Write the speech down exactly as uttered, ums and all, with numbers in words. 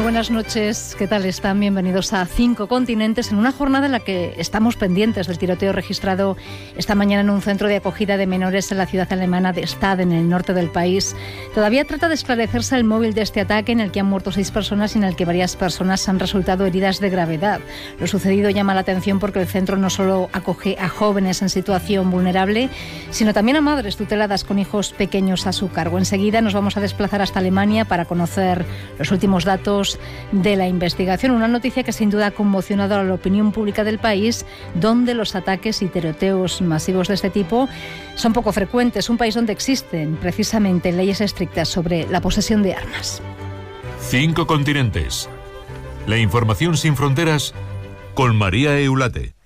buenas noches. ¿Qué tal están? Bienvenidos a Cinco Continentes en una jornada en la que estamos pendientes del tiroteo registrado esta mañana en un centro de acogida de menores en la ciudad alemana de Stade, en el norte del país. Todavía trata de esclarecerse el móvil de este ataque en el que han muerto seis personas y en el que varias personas han resultado heridas de gravedad. Lo sucedido llama la atención porque el centro no solo acoge a jóvenes en situación vulnerable, sino también a madres tuteladas con hijos pequeños a su cargo. Enseguida nos vamos a desplazar hasta Alemania para conocer los últimos datos de la investigación. Una noticia que sin duda ha conmocionado a la opinión pública del país, donde los ataques y tiroteos masivos de este tipo son poco frecuentes. Un país donde existen precisamente leyes estrictas sobre la posesión de armas. Cinco Continentes. La información sin fronteras con María Eulate.